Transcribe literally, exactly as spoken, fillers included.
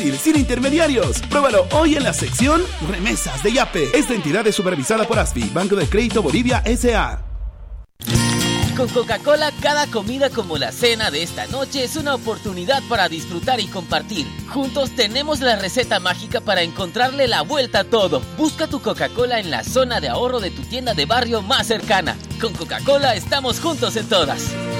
sin intermediarios. Pruébalo hoy en la sección Remesas de Yape. Esta entidad es supervisada por A S F I, Banco de Crédito Bolivia S A Con Coca-Cola, cada comida como la cena de esta noche es una oportunidad para disfrutar y compartir. Juntos tenemos la receta mágica para encontrarle la vuelta a todo. Busca tu Coca-Cola en la zona de ahorro de tu tienda de barrio más cercana. Con Coca-Cola estamos juntos en todas.